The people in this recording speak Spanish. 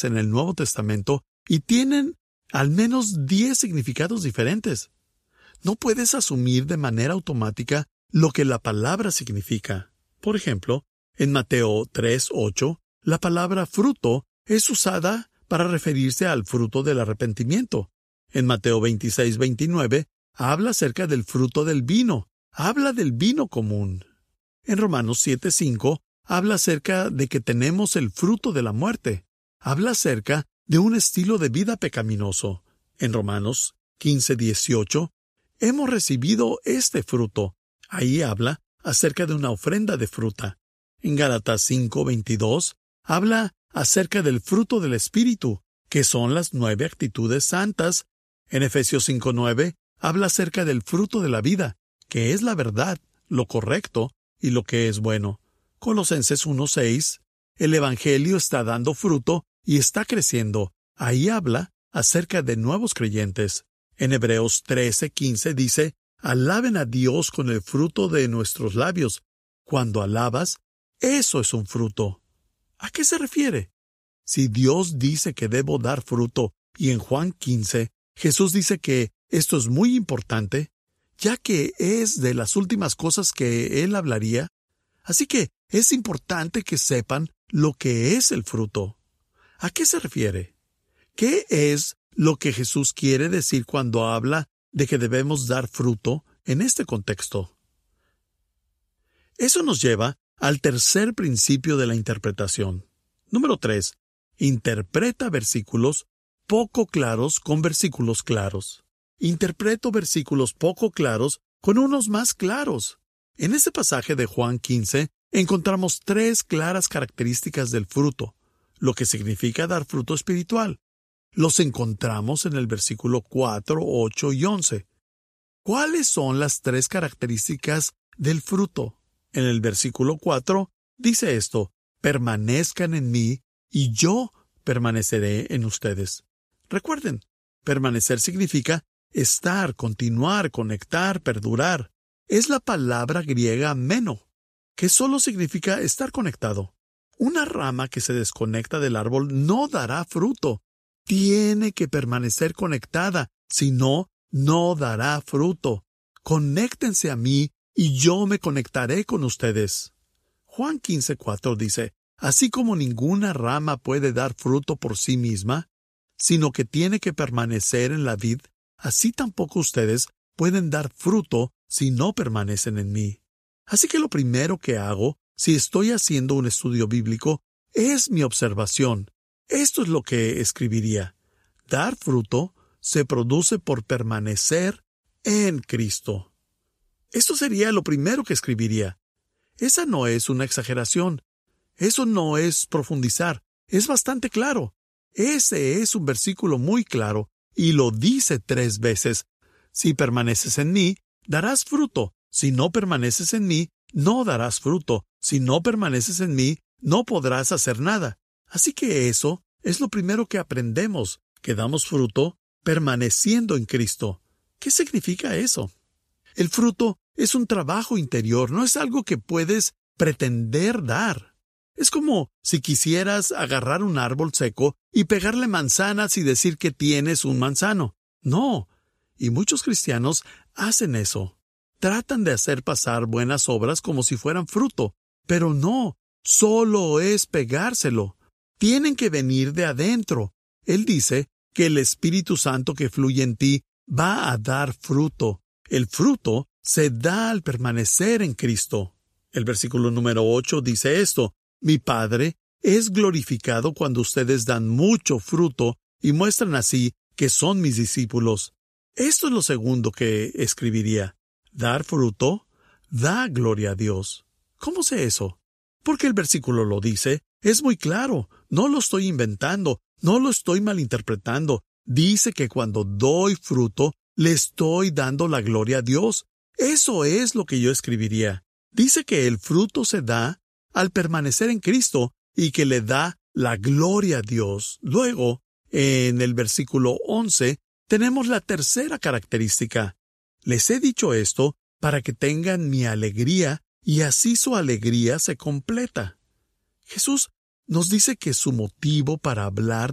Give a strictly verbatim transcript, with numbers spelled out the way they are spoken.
Acts en el Nuevo Testamento y tienen al menos diez significados diferentes. No puedes asumir de manera automática lo que la palabra significa. Por ejemplo, en Mateo tres ocho, la palabra fruto es usada para referirse al fruto del arrepentimiento. En Mateo veintiséis veintinueve, habla acerca del fruto del vino. Habla del vino común. En Romanos siete cinco, habla acerca de que tenemos el fruto de la muerte. Habla acerca de un estilo de vida pecaminoso. En Romanos quince dieciocho, hemos recibido este fruto. Ahí habla acerca de una ofrenda de fruta. En Gálatas cinco veintidós, habla acerca del fruto del Espíritu, que son las nueve actitudes santas. En Efesios cinco nueve, habla acerca del fruto de la vida, que es la verdad, lo correcto y lo que es bueno. Colosenses uno seis, el Evangelio está dando fruto y está creciendo. Ahí habla acerca de nuevos creyentes. En Hebreos trece quince dice, alaben a Dios con el fruto de nuestros labios. Cuando alabas, eso es un fruto. ¿A qué se refiere? Si Dios dice que debo dar fruto, y en Juan quince, Jesús dice que esto es muy importante, ya que es de las últimas cosas que Él hablaría, así que es importante que sepan lo que es el fruto. ¿A qué se refiere? ¿Qué es lo que Jesús quiere decir cuando habla de que debemos dar fruto en este contexto? Eso nos lleva al tercer principio de la interpretación. Número tres. Interpreta versículos poco claros con versículos claros. Interpreto versículos poco claros con unos más claros. En este pasaje de Juan quince encontramos tres claras características del fruto, lo que significa dar fruto espiritual. Los encontramos en el versículo cuatro, ocho y once. ¿Cuáles son las tres características del fruto? En el versículo cuatro dice esto, permanezcan en mí y yo permaneceré en ustedes. Recuerden, permanecer significa estar, continuar, conectar, perdurar. Es la palabra griega meno, que solo significa estar conectado. Una rama que se desconecta del árbol no dará fruto. Tiene que permanecer conectada, si no, no dará fruto. Conéctense a mí y yo me conectaré con ustedes. Juan quince cuatro dice, así como ninguna rama puede dar fruto por sí misma, sino que tiene que permanecer en la vid, así tampoco ustedes pueden dar fruto si no permanecen en mí. Así que lo primero que hago, si estoy haciendo un estudio bíblico, es mi observación. Esto es lo que escribiría. Dar fruto se produce por permanecer en Cristo. Esto sería lo primero que escribiría. Esa no es una exageración. Eso no es profundizar. Es bastante claro. Ese es un versículo muy claro y lo dice tres veces. Si permaneces en mí, darás fruto. Si no permaneces en mí, no darás fruto. Si no permaneces en mí, no podrás hacer nada. Así que eso es lo primero que aprendemos, que damos fruto permaneciendo en Cristo. ¿Qué significa eso? El fruto es un trabajo interior, no es algo que puedes pretender dar. Es como si quisieras agarrar un árbol seco y pegarle manzanas y decir que tienes un manzano. No, y muchos cristianos hacen eso. Tratan de hacer pasar buenas obras como si fueran fruto, pero no, solo es pegárselo. Tienen que venir de adentro. Él dice que el Espíritu Santo que fluye en ti va a dar fruto. El fruto se da al permanecer en Cristo. El versículo número ocho dice esto, mi Padre es glorificado cuando ustedes dan mucho fruto y muestran así que son mis discípulos. Esto es lo segundo que escribiría. Dar fruto da gloria a Dios. ¿Cómo sé eso? Porque el versículo lo dice. Es muy claro. No lo estoy inventando. No lo estoy malinterpretando. Dice que cuando doy fruto, le estoy dando la gloria a Dios. Eso es lo que yo escribiría. Dice que el fruto se da al permanecer en Cristo y que le da la gloria a Dios. Luego, en el versículo once, tenemos la tercera característica. Les he dicho esto para que tengan mi alegría y así su alegría se completa. Jesús nos dice que su motivo para hablar